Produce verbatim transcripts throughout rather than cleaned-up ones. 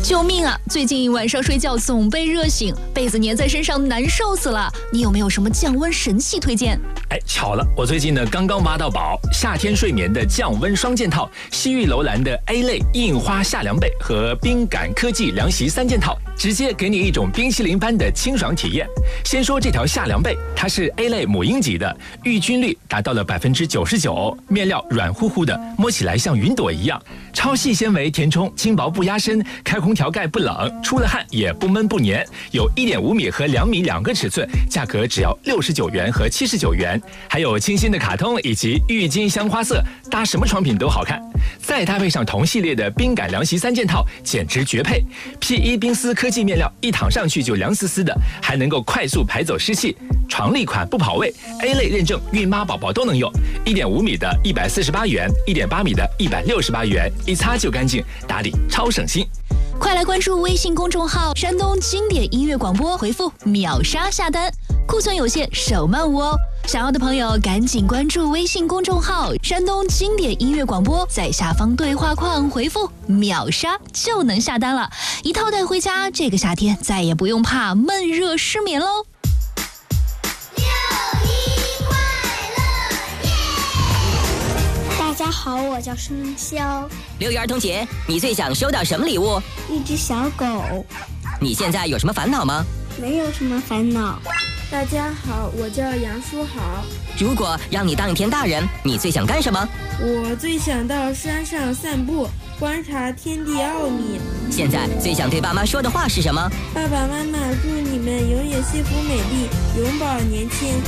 救命啊！最近晚上睡觉总被热醒，被子粘在身上难受死了。你有没有什么降温神器推荐？ 哎，巧了，我最近呢刚刚挖到宝，夏天睡眠的降温双件套，西域楼兰的 A 类印花夏凉被和冰感科技凉席三件套，直接给你一种冰淇淋般的清爽体验。先说这条夏凉被，它是 A 类母婴级的，抑菌率达到了百分之九十九，面料软乎乎的，摸起来像云朵一样，超细纤维填充，轻薄不压身，开空调盖不冷，出了汗也不闷不黏，有一点五米和两米两个尺寸，价格只要六十九元和七十九元，还有清新的卡通以及郁金香花色，搭什么床品都好看。再搭配上同系列的冰感凉席三件套，简直绝配。P 一 冰丝科技面料，一躺上去就凉丝丝的，还能够快速排走湿气。床立款不跑位 ，A 类认证，孕妈宝宝都能用。一点五米的一百四十八元，一点八米的一百六十八元，一擦就干净，打理超省心。 快来关注微信公众号山东经典音乐广播，回复秒杀下单，库存有限，手慢无哦。想要的朋友赶紧关注微信公众号山东经典音乐广播，在下方对话框回复秒杀就能下单了，一套带回家，这个夏天再也不用怕闷热失眠喽。 大家好，我叫申潇。 六一儿童节，你最想收到什么礼物？ 一只小狗。 你现在有什么烦恼吗？ 没有什么烦恼。 大家好，我叫杨书豪。 如果让你当一天大人，你最想干什么？ 我最想到山上散步，观察天地奥秘。 现在最想对爸妈说的话是什么？ 爸爸妈妈，祝你们永远幸福美丽，永葆年轻。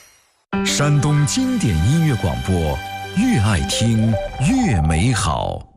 山东经典音乐广播，越爱听越美好。